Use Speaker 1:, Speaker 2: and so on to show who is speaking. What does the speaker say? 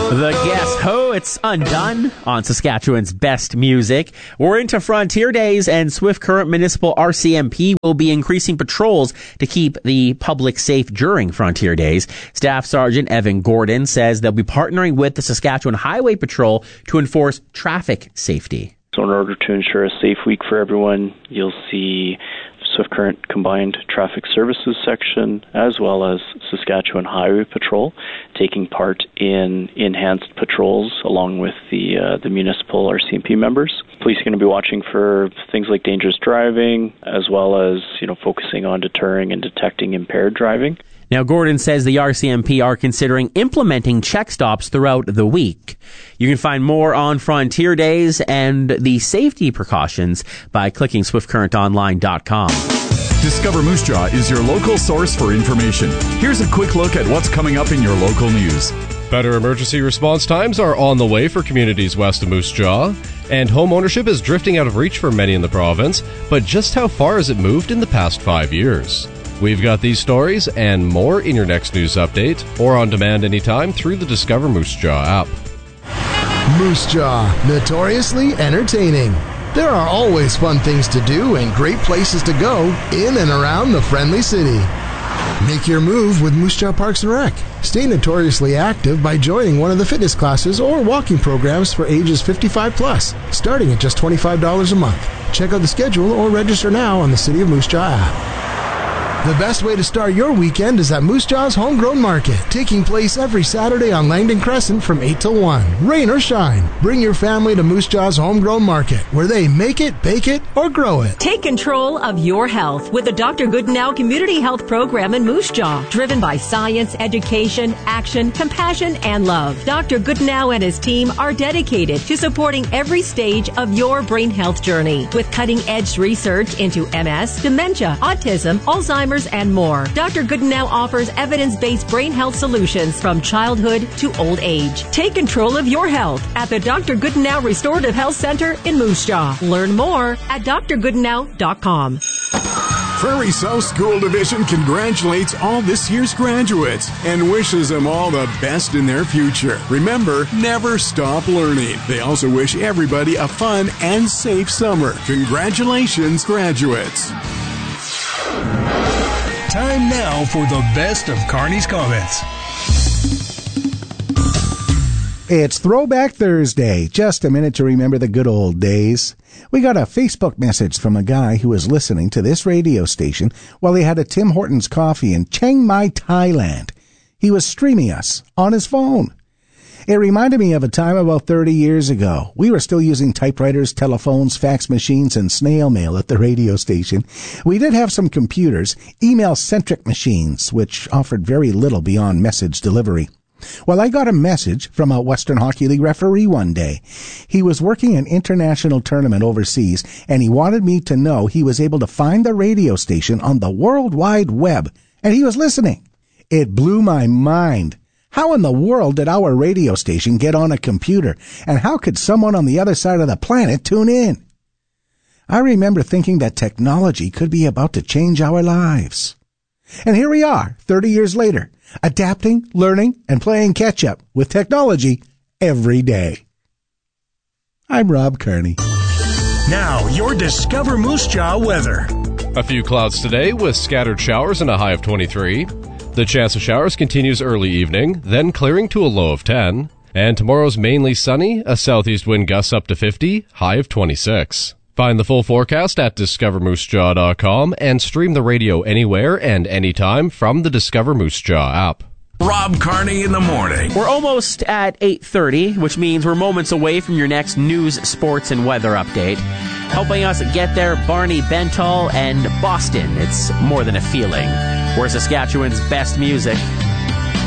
Speaker 1: The Guess Who, it's Undone on Saskatchewan's best music. We're into Frontier Days, and Swift Current Municipal RCMP will be increasing patrols to keep the public safe during Frontier Days. Staff Sergeant Evan Gordon says they'll be partnering with the Saskatchewan Highway Patrol to enforce traffic safety.
Speaker 2: So in order to ensure a safe week for everyone, you'll see Swift Current Combined Traffic Services section, as well as Saskatchewan Highway Patrol, taking part in enhanced patrols along with the municipal RCMP members. Police are going to be watching for things like dangerous driving, as well as, focusing on deterring and detecting impaired driving.
Speaker 1: Now, Gordon says the RCMP are considering implementing check stops throughout the week. You can find more on Frontier Days and the safety precautions by clicking swiftcurrentonline.com.
Speaker 3: Discover Moose Jaw is your local source for information. Here's a quick look at what's coming up in your local news.
Speaker 4: Better emergency response times are on the way for communities west of Moose Jaw, and home ownership is drifting out of reach for many in the province, but just how far has it moved in the past 5 years? We've got these stories and more in your next news update, or on demand anytime through the Discover Moose Jaw app.
Speaker 5: Moose Jaw, notoriously entertaining. There are always fun things to do and great places to go in and around the friendly city. Make your move with Moose Jaw Parks and Rec. Stay notoriously active by joining one of the fitness classes or walking programs for ages 55 plus, starting at just $25 a month. Check out the schedule or register now on the City of Moose Jaw app. The best way to start your weekend is at Moose Jaw's Homegrown Market, taking place every Saturday on Langdon Crescent from 8 till 1. Rain or shine, bring your family to Moose Jaw's Homegrown Market, where they make it, bake it, or grow it.
Speaker 6: Take control of your health with the Dr. Goodenow Community Health Program in Moose Jaw, driven by science, education, action, compassion, and love. Dr. Goodenow and his team are dedicated to supporting every stage of your brain health journey with cutting-edge research into MS, dementia, autism, Alzheimer's, and more. Dr. Goodenow offers evidence-based brain health solutions from childhood to old age. Take control of your health at the Dr. Goodenow Restorative Health Center in Moose Jaw. Learn more at drgoodenow.com.
Speaker 7: Prairie South School Division congratulates all this year's graduates and wishes them all the best in their future. Remember, never stop learning. They also wish everybody a fun and safe summer. Congratulations, graduates.
Speaker 8: Time now for the best of Carney's comments.
Speaker 9: It's Throwback Thursday. Just a minute to remember the good old days. We got a Facebook message from a guy who was listening to this radio station while he had a Tim Hortons coffee in Chiang Mai, Thailand. He was streaming us on his phone. It reminded me of a time about 30 years ago. We were still using typewriters, telephones, fax machines, and snail mail at the radio station. We did have some computers, email-centric machines, which offered very little beyond message delivery. Well, I got a message from a Western Hockey League referee one day. He was working an international tournament overseas, and he wanted me to know he was able to find the radio station on the World Wide Web, and he was listening. It blew my mind. How in the world did our radio station get on a computer, and how could someone on the other side of the planet tune in? I remember thinking that technology could be about to change our lives. And here we are, 30 years later, adapting, learning, and playing catch-up with technology every day. I'm Rob Kearney.
Speaker 8: Now, your Discover Moose Jaw weather.
Speaker 4: A few clouds today with scattered showers and a high of 23. The chance of showers continues early evening, then clearing to a low of 10. And tomorrow's mainly sunny, a southeast wind gusts up to 50, high of 26. Find the full forecast at discovermoosejaw.com and stream the radio anywhere and anytime from the Discover Moose Jaw app.
Speaker 8: Rob Kearney in the morning.
Speaker 1: We're almost at 8:30, which means we're moments away from your next news, sports, and weather update. Helping us get there, Barney Bentall and Boston. It's more than a feeling. We're Saskatchewan's best music.